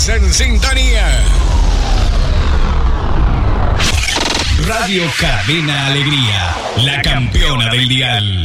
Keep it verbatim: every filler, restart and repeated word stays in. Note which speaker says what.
Speaker 1: Estás en sintonía. Radio Cadena Alegría, la campeona del dial.